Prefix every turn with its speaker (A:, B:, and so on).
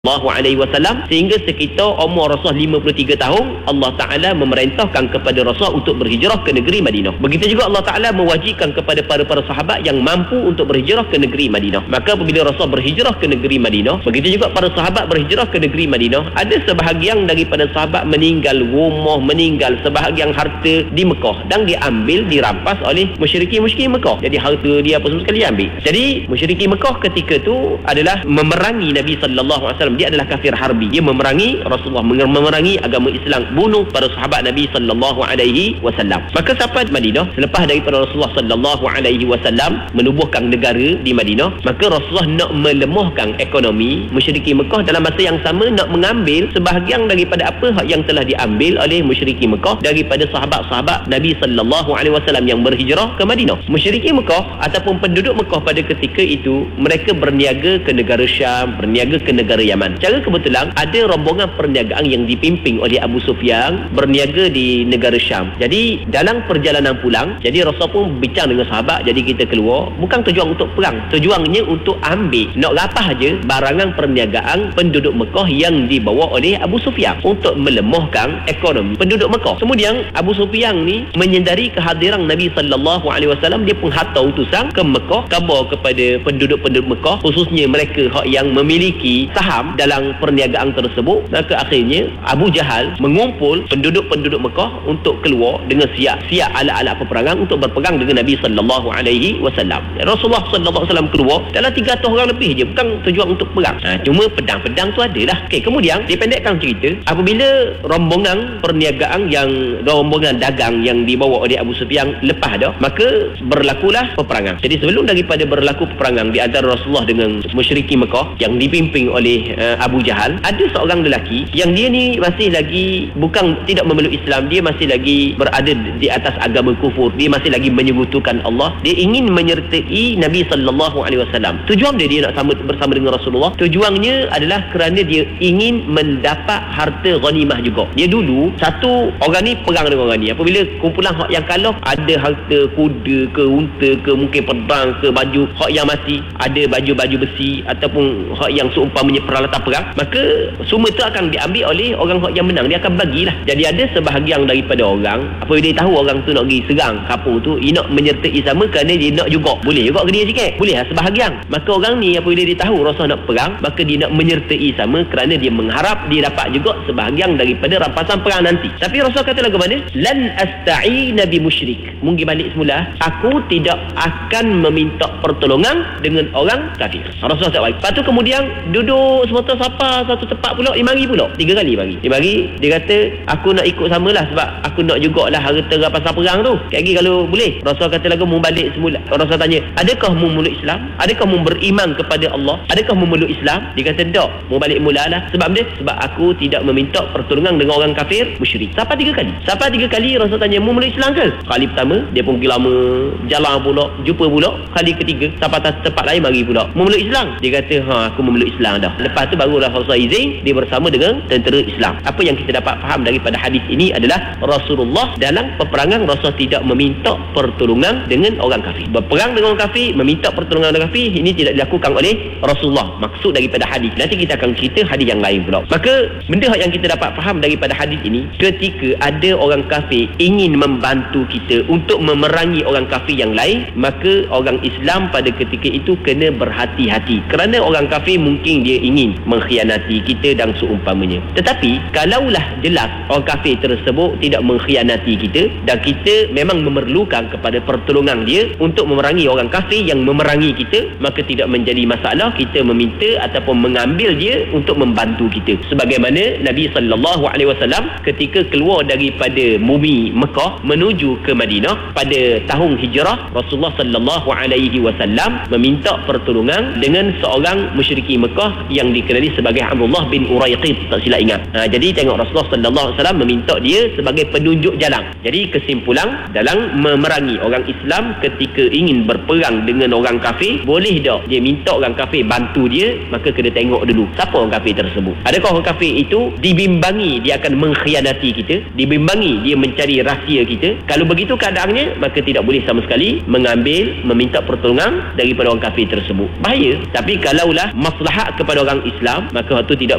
A: SAW sehingga sekitar umur Rasulullah 53 tahun Allah Ta'ala memerintahkan kepada Rasulullah untuk berhijrah ke negeri Madinah. Begitu juga Allah Ta'ala mewajibkan kepada para sahabat yang mampu untuk berhijrah ke negeri Madinah. Maka apabila Rasulullah berhijrah ke negeri Madinah, begitu juga para sahabat berhijrah ke negeri Madinah, ada sebahagian daripada sahabat meninggal rumah, meninggal sebahagian harta di Mekah dan diambil, dirampas oleh musyrikin Mekah. Jadi harta dia apa semua sekali diambil. Jadi musyrikin Mekah ketika itu adalah memerangi Nabi sallallahu alaihi wasallam. Dia adalah kafir harbi. Dia memerangi Rasulullah, memerangi agama Islam, bunuh para sahabat Nabi sallallahu alaihi wasallam. Maka sampai Madinah, selepas daripada Rasulullah sallallahu alaihi wasallam menubuhkan negara di Madinah, maka Rasulullah nak melemahkan ekonomi musyrikin Mekah, dalam masa yang sama nak mengambil sebahagian daripada apa yang telah diambil oleh musyrikin Mekah daripada sahabat-sahabat Nabi sallallahu alaihi wasallam yang berhijrah ke Madinah. Musyrikin Mekah ataupun penduduk Mekah pada ketika itu, mereka berniaga ke negara Syam, berniaga ke negara Yaman. Cara kebetulan ada rombongan perniagaan yang dipimpin oleh Abu Sufyan berniaga di negara Syam. Jadi dalam perjalanan pulang, jadi Rasul pun bincang dengan sahabat, jadi kita keluar bukan tujuan untuk perang, tujuannya untuk ambil, nak rapah je barangan perniagaan penduduk Mekah yang dibawa oleh Abu Sufyan untuk melemahkan ekonomi penduduk Mekah. Kemudian Abu Sufyan ni menyedari kehadiran Nabi sallallahu alaihi wasallam, dia pun hantar utusan ke Mekah, khabar kepada penduduk-penduduk Mekah, khususnya mereka yang memiliki saham dalam perniagaan tersebut. Maka akhirnya Abu Jahal mengumpul penduduk-penduduk Mekah untuk keluar dengan siap alat-alat peperangan untuk berperang dengan Nabi sallallahu alaihi wasallam. Rasulullah sallallahu alaihi wasallam keluar dalam 300 orang lebih je, bukan tujuan untuk perang. Cuma pedang-pedang tu adalah. Okey, kemudian dipendekkan cerita, apabila rombongan perniagaan rombongan dagang yang dibawa oleh Abu Sufyan lepas dah, maka berlakulah peperangan. Jadi sebelum daripada berlaku peperangan di antara Rasulullah dengan musyrikin Mekah yang dipimpin oleh Abu Jahal, ada seorang lelaki yang dia ni masih lagi tidak memeluk Islam, dia masih lagi berada di atas agama kufur, dia masih lagi menyekutukan Allah, dia ingin menyertai Nabi sallallahu alaihi wasallam. Tujuan dia nak bersama dengan Rasulullah, tujuannya adalah kerana dia ingin mendapat harta ghanimah juga. Dia dulu satu orang ni perang dengan orang ni, apabila kumpulan hak yang kalah ada harta kuda ke unta ke mungkin pedang ke baju, hak yang mati ada baju-baju besi ataupun hak yang seumpamanya peralatan perang, maka semua itu akan diambil oleh orang yang menang, dia akan bagilah. Jadi ada sebahagian daripada orang, apabila dia tahu orang tu nak pergi serang kampung tu, dia nak menyertai sama kerana dia nak juga, boleh juga ke dia sikit, boleh lah sebahagian. Maka orang ni apabila dia tahu Rasul nak perang, maka dia nak menyertai sama kerana dia mengharap dia dapat juga sebahagian daripada rampasan perang nanti. Tapi Rasul kata lagu mana? Lan asta'ina bi musyrik. Mungkin balik semula, aku tidak akan meminta pertolongan dengan orang kafir. Rasul tak baik. Lepas tu kemudian duduk semata sapa satu tempat pula, dia mari pula 3 kali mari. Dia mari, dia kata aku nak ikut samalah sebab aku nak jugalah harta rampasan perang tu. Kayak gini kalau boleh. Rasul kata lagu mu balik semula. Rasul tanya, adakah mu memeluk Islam? Adakah mu beriman kepada Allah? Adakah mu memeluk Islam? Dia kata tak, mu balik mulalah. Sebab dia, sebab aku tidak meminta pertolongan dengan orang kafir musyrik. Sampai 3 kali. Sampai 3 kali Rasul tanya, mu memeluk Islam ke? Kali pertama dia pun pergi lama, jalan pula, jumpa pula. Kali ketiga sampai tempat lain mari pula, mu memeluk Islam? Dia kata aku memeluk Islam dah. Lepas tu barulah Rasul izin dia bersama dengan tentera Islam. Apa yang kita dapat faham daripada hadis ini adalah Rasulullah dalam peperangan, Rasul tidak meminta pertolongan dengan orang kafir. Berperang dengan orang kafir, meminta pertolongan dengan kafir, ini tidak dilakukan oleh Rasulullah. Maksud daripada hadis, nanti kita akan cerita hadis yang lain pula. Maka benda yang kita dapat faham daripada hadis ini, ketika ada orang kafir ingin membantu kita untuk memerangi orang kafir yang lain, maka orang Islam pada ketika itu kena berhati-hati, kerana orang kafir mungkin dia ingin mengkhianati kita dan seumpamanya. Tetapi kalaulah jelas orang kafir tersebut tidak mengkhianati kita dan kita memang memerlukan kepada pertolongan dia untuk memerangi orang kafir yang memerangi kita, maka tidak menjadi masalah kita meminta ataupun mengambil dia untuk membantu kita. Sebagaimana Nabi sallallahu alaihi wasallam ketika keluar daripada bumi Mekah menuju ke Madinah pada tahun hijrah, Rasulullah sallallahu alaihi wasallam meminta pertolongan dengan seorang musyrikin Mekah yang dikenali sebagai Abdullah bin Uraiqid, tak silap ingat. Jadi tengok Rasulullah sallallahu alaihi wasallam meminta dia sebagai penunjuk jalan. Jadi kesimpulan dalam memerangi orang Islam ketika ingin berperang dengan orang kafir, boleh tak dia minta orang kafir bantu dia? Maka kena tengok dulu siapa orang kafir tersebut. Adakah orang kafir itu dibimbangi dia akan mengkhianati kita, dibimbangi dia mencari rahsia kita? Kalau begitu keadaannya, maka tidak boleh sama sekali meminta pertolongan daripada orang kafir tersebut. Bahaya. Tapi kalaulah maslahat kepada orang Islam, maka waktu tidak